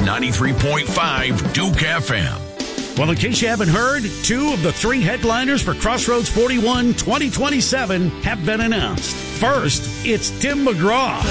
93.5 Duke FM. Well, in case you haven't heard, 2 of the 3 headliners for Crossroads 41 2027 have been announced. First, it's Tim McGraw.